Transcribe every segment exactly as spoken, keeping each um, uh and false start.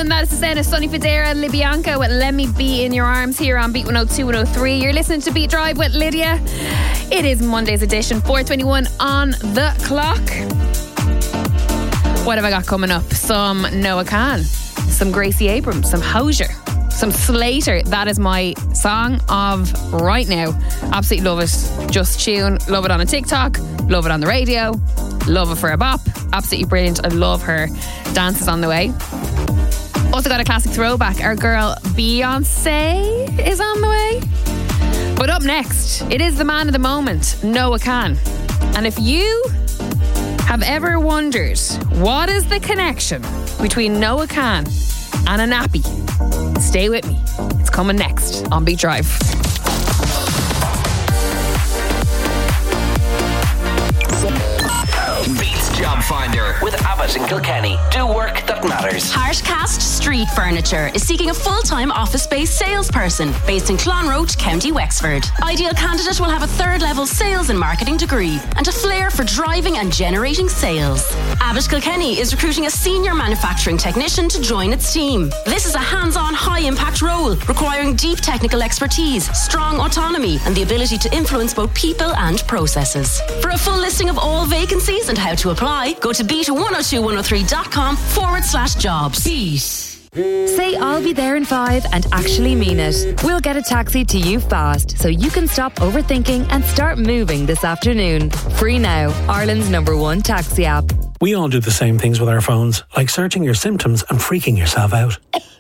one. That is the sound of Sonny Fodera, Libianca with Let Me Be In Your Arms here on Beat one oh two, one oh three. You're listening to Beat Drive with Lydia. It is Monday's edition, four twenty-one on the clock. What have I got coming up? Some Noah Kahan, some Gracie Abrams, some Hozier, some Slater. That is my song of right now. Absolutely love it. Just tune. Love it on a TikTok. Love it on the radio. Love it for a bop. Absolutely brilliant. I love her dances on the way. Also got a classic throwback. Our girl Beyonce is on the way. But up next, it is the man of the moment, Noah Kahan. And if you have ever wondered what is the connection between Noah Kahan and a nappy, stay with me. It's coming next on Beat Drive. Beats Job Finder with Abbott and Kilkenny. Do work that matters. Harshcast Street Furniture is seeking a full-time office-based salesperson based in Clonroach, County Wexford. Ideal candidate will have a third-level sales and marketing degree and a flair for driving and generating sales. Abbott Kilkenny is recruiting a senior manufacturing technician to join its team. This is a hands-on, high-impact role requiring deep technical expertise, strong autonomy, and the ability to influence both people and processes. For a full listing of all vacancies and how to apply, go to beat one oh two one oh three dot com forward slash jobs. Beat. Say I'll be there in five and actually mean it. We'll get a taxi to you fast so you can stop overthinking and start moving this afternoon. Free now, Ireland's number one taxi app. We all do the same things with our phones, like searching your symptoms and freaking yourself out.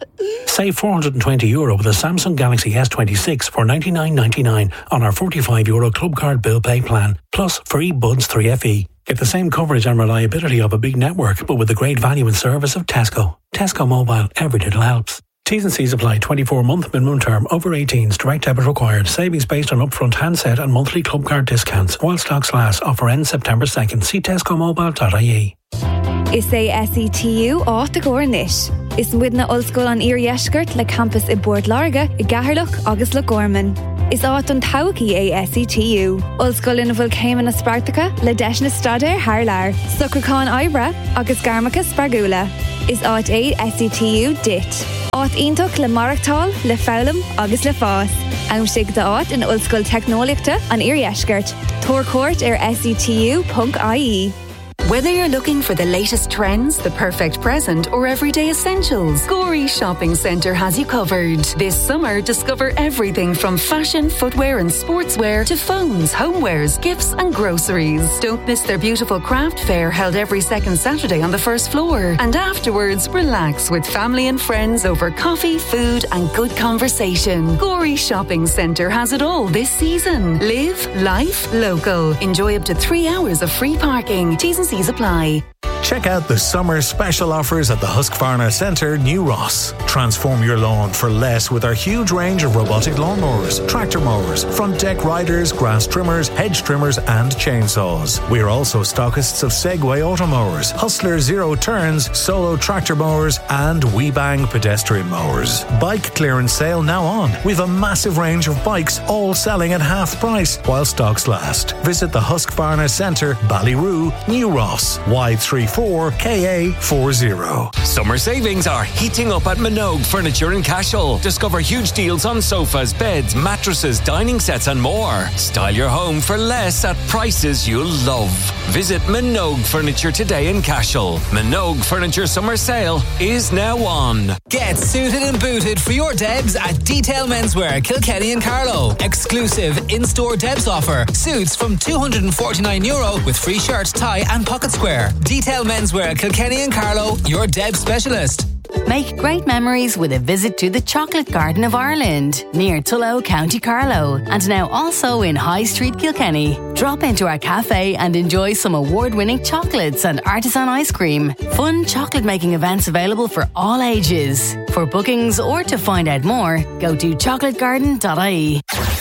Save four hundred twenty euro with a Samsung Galaxy S twenty-six for ninety-nine ninety-nine on our forty-five euro Club Card Bill Pay plan, plus free Buds three F E. Get the same coverage and reliability of a big network, but with the great value and service of Tesco. Tesco Mobile, every little helps. T's and C's apply. twenty-four month minimum term, over eighteens, direct debit required. Savings based on upfront handset and monthly club card discounts. While stocks last, offer ends September second. See tesco mobile dot I E. Is é S E T U áit a gcóirnis. Is muidna ollscoil an Iar-Yeisgurt le campus i Bord Larga, i Gaherloch agus le Gorman. Is áit an Tauki é S E T U. Ollscoil ina bhfuil céimen na Spartacha le deis na Stadair Harlar. Sucracán Ibra agus Garmacha Spargula. Is áit é S E T U dit. Áit iontoch le Marachtal, le Fowlam agus le Fás. Aimsigh de áit in ollscoil technoliachta an Iar-Yeisgurt. Tor court ar S E T U dot I E. Whether you're looking for the latest trends, the perfect present, or everyday essentials, Gorey Shopping Centre has you covered. This summer, discover everything from fashion, footwear and sportswear to phones, homewares, gifts and groceries. Don't miss their beautiful craft fair held every second Saturday on the first floor. And afterwards, relax with family and friends over coffee, food and good conversation. Gorey Shopping Centre has it all this season. Live life local. Enjoy up to three hours of free parking. T's and C's apply. Check out the summer special offers at the Husqvarna Centre, New Ross. Transform your lawn for less with our huge range of robotic lawnmowers, tractor mowers, front deck riders, grass trimmers, hedge trimmers and chainsaws. We are also stockists of Segway automowers, Hustler Zero Turns, Solo tractor mowers and WeBang pedestrian mowers. Bike clearance sale now on. We've a massive range of bikes all selling at half price while stocks last. Visit the Husqvarna Centre, Ballyroo, New Ross, Y three four K A forty. Summer savings are heating up at Minogue Furniture in Cashel. Discover huge deals on sofas, beds, mattresses, dining sets and more. Style your home for less at prices you'll love. Visit Minogue Furniture today in Cashel. Minogue Furniture Summer Sale is now on. Get suited and booted for your Debs at Detail Menswear, Kilkenny and Carlow. Exclusive in-store Debs offer. Suits from two hundred forty-nine euro with free shirt, tie and pocket square. Detail Menswear, Kilkenny and Carlow, your Debs specialist. Make great memories with a visit to the Chocolate Garden of Ireland, near Tullow, County Carlow, and now also in High Street, Kilkenny. Drop into our cafe and enjoy some award-winning chocolates and artisan ice cream. Fun chocolate making events available for all ages. For bookings or to find out more, go to chocolate garden dot I E.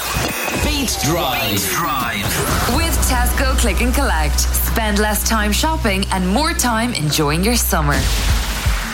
Beat Drive. Beat Drive. With Tesco Click and Collect. Spend less time shopping and more time enjoying your summer.